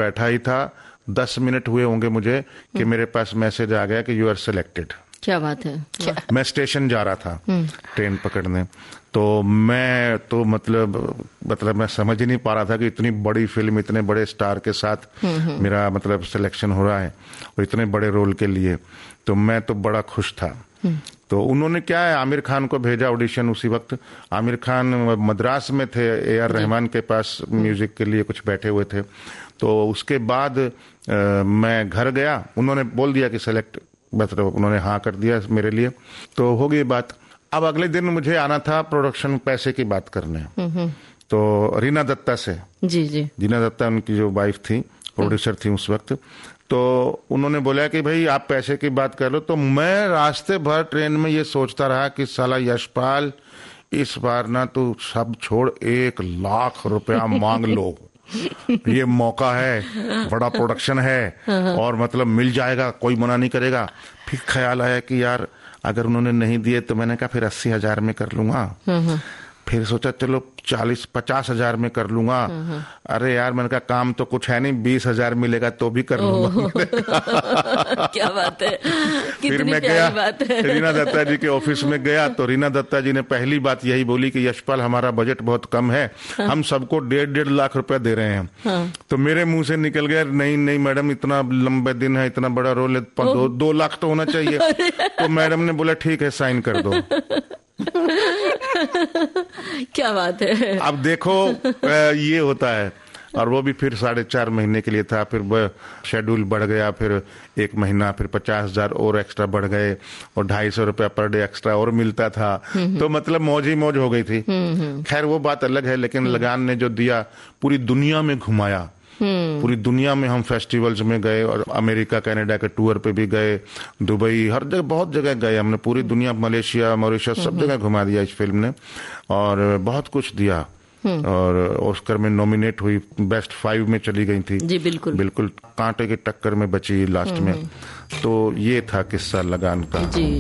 बैठा ही था, 10 मिनट हुए होंगे मुझे कि मेरे पास मैसेज आ गया कि यू आर सिलेक्टेड। क्या बात है। क्या? मैं स्टेशन जा रहा था ट्रेन पकड़ने, तो मैं तो मतलब मैं समझ ही नहीं पा रहा था कि इतनी बड़ी फिल्म, इतने बड़े स्टार के साथ मेरा मतलब सिलेक्शन हो रहा है और इतने बड़े रोल के लिए। तो मैं तो बड़ा खुश था। तो उन्होंने क्या है, आमिर खान को भेजा ऑडिशन। उसी वक्त आमिर खान मद्रास में थे, AR रहमान के पास म्यूजिक के लिए कुछ बैठे हुए थे। तो उसके बाद मैं घर गया, उन्होंने बोल दिया कि सेलेक्ट, मतलब उन्होंने हाँ कर दिया मेरे लिए, तो हो गई बात। अब अगले दिन मुझे आना था प्रोडक्शन पैसे की बात करने। तो रीना दत्ता से, जी जी, रीना दत्ता उनकी जो वाइफ थी, प्रोड्यूसर थी उस वक्त, तो उन्होंने बोला कि भाई आप पैसे की बात कर लो। तो मैं रास्ते भर ट्रेन में ये सोचता रहा कि साला यशपाल, इस बार ना तू सब छोड़, 1 लाख रुपया मांग लो, ये मौका है, बड़ा प्रोडक्शन है और मतलब मिल जाएगा, कोई मना नहीं करेगा। फिर ख्याल आया कि यार अगर उन्होंने नहीं दिए तो मैंने कहा फिर 80,000 में कर लूंगा। फिर सोचा चलो 40-50 हजार में कर लूंगा। अरे यार मैंने कहा काम तो कुछ है नहीं, 20,000 मिलेगा तो भी कर लूंगा। क्या बात है, फिर मैं गया रीना दत्ता जी के ऑफिस में गया, तो रीना दत्ता जी ने पहली बात यही बोली कि यशपाल हमारा बजट बहुत कम है, हम सबको 1.5 लाख रुपया दे रहे हैं। तो मेरे मुंह से निकल गया, नहीं नहीं मैडम, इतना लंबे दिन है, इतना बड़ा रोल है, 2 लाख तो होना चाहिए। तो मैडम ने बोला ठीक है साइन कर दो। क्या बात है। अब देखो ये होता है। और वो भी फिर 4.5 महीने के लिए था, फिर शेड्यूल बढ़ गया, फिर 1 महीना, फिर 50,000 और एक्स्ट्रा बढ़ गए और 250 रुपया पर डे एक्स्ट्रा और मिलता था। तो मतलब मौज ही मौज हो गई थी। खैर वो बात अलग है, लेकिन लगान ने जो दिया, पूरी दुनिया में घुमाया, पूरी दुनिया में हम फेस्टिवल्स में गए और अमेरिका कनाडा के टूर पे भी गए, दुबई, हर जगह, बहुत जगह गए हमने, पूरी दुनिया, मलेशिया, मॉरिशस, सब जगह घुमा दिया इस फिल्म ने और बहुत कुछ दिया। और ऑस्कर में नॉमिनेट हुई, बेस्ट 5 में चली गई थी। जी बिल्कुल, बिल्कुल कांटे की टक्कर में बची लास्ट में। तो ये था किस्सा लगान का। जी।